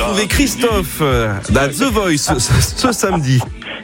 retrouver Christophe dans The Voice ce samedi.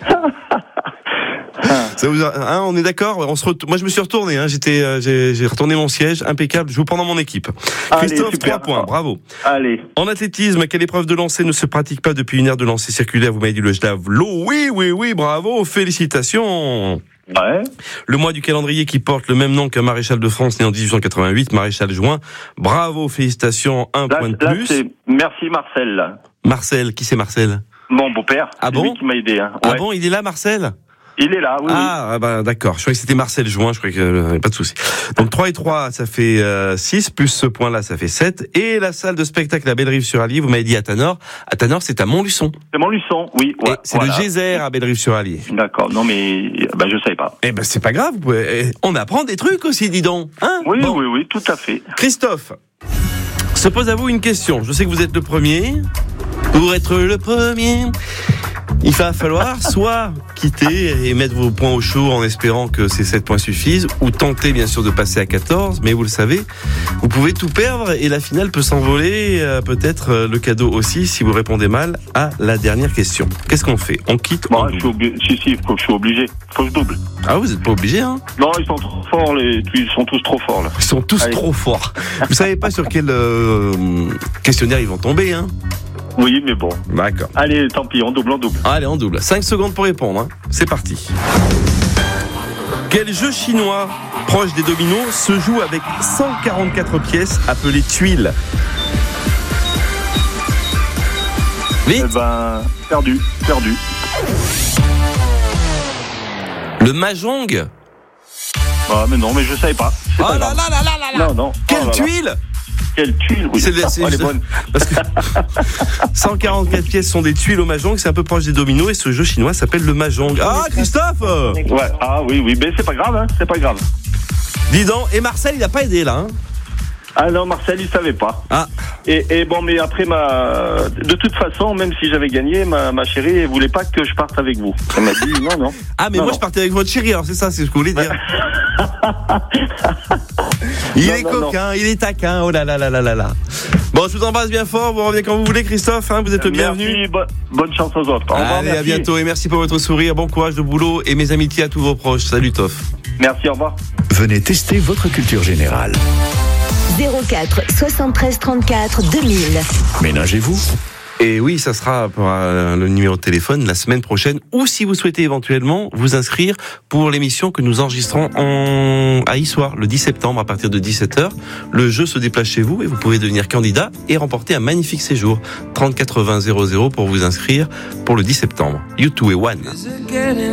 Ça vous on est d'accord. Moi, je me suis retourné. J'ai retourné mon siège, impeccable. Je vous prends dans mon équipe. Allez, Christophe, super. 3 points. Bravo. Allez. En athlétisme, quelle épreuve de lancer ne se pratique pas depuis une ère de lancer circulaire? Vous m'avez dit le javelot. Oui, bravo. Félicitations. Ouais. Le mois du calendrier qui porte le même nom qu'un maréchal de France né en 1888, maréchal Juin. Bravo, félicitations, un point de plus. Merci Marcel. Là. Marcel, qui c'est Marcel? Mon beau-père. Ah bon? C'est lui qui m'a aidé. Hein. Ouais. Ah bon, il est là, Marcel? Il est là, oui. Ah, bah, d'accord. Je croyais que c'était Marcel Juin, je croyais qu'il n'y avait pas de souci. Donc, 3 et 3, ça fait 6, plus ce point-là, ça fait 7. Et la salle de spectacle à Bellerive-sur-Allier, vous m'avez dit à Tanor. À Tanor, c'est à Montluçon. C'est Montluçon, oui. Ouais, c'est le geyser à Bellerive-sur-Allier. D'accord. Non, mais, je savais pas. Eh ben, c'est pas grave. On apprend des trucs aussi, dis donc. Hein? Oui, bon. Oui, tout à fait. Christophe, se pose à vous une question. Je sais que vous êtes le premier. Pour être le premier, il va falloir soit quitter et mettre vos points au chaud en espérant que ces 7 points suffisent, ou tenter bien sûr de passer à 14, mais vous le savez, vous pouvez tout perdre et la finale peut s'envoler, peut-être le cadeau aussi si vous répondez mal à la dernière question. Qu'est-ce qu'on fait? On quitte? Je suis obligé. Faut que je double. Ah, vous n'êtes pas obligé, hein? Non, ils sont trop forts, ils sont tous trop forts, là. Ils sont tous trop forts. Vous savez pas sur quel questionnaire ils vont tomber, hein? Oui, mais bon. D'accord. Allez, tant pis, on double. Allez, on double. 5 secondes pour répondre, hein. C'est parti. Quel jeu chinois proche des dominos se joue avec 144 pièces appelées tuiles? Vite. Perdu. Le mahjong? Ah, mais non, mais je savais pas. Oh là là là là là. Non. Quelle tuile? Quelle tuile, oui. Elle est bonne. Parce que 144 pièces sont des tuiles au mahjong, c'est un peu proche des dominos et ce jeu chinois s'appelle le mahjong. Ah, Christophe! Ouais, oui, mais c'est pas grave, hein, c'est pas grave. Dis donc, et Marcel, il a pas aidé là, hein? Ah non, Marcel, il savait pas. Ah. Et bon, mais après, de toute façon, même si j'avais gagné, ma chérie, elle voulait pas que je parte avec vous. Elle m'a dit non. Ah, mais moi, je partais avec votre chérie, alors c'est ça, c'est ce que vous voulez dire. Il est coquin, il est taquin, oh là là là là là là. Bon, je vous embrasse bien fort, vous revenez quand vous voulez, Christophe, hein, vous êtes le bienvenu. Bonne chance aux autres. Au revoir, allez, à bientôt et merci pour votre sourire, bon courage de boulot et mes amitiés à tous vos proches. Salut Toff. Merci, au revoir. Venez tester votre culture générale. 04 73 34 2000. Ménagez-vous. Et oui, ça sera pour le numéro de téléphone la semaine prochaine, ou si vous souhaitez éventuellement vous inscrire pour l'émission que nous enregistrons à Issoire le 10 septembre à partir de 17h. Le jeu se déplace chez vous et vous pouvez devenir candidat et remporter un magnifique séjour. 30 80 00 pour vous inscrire pour le 10 septembre. You two et one.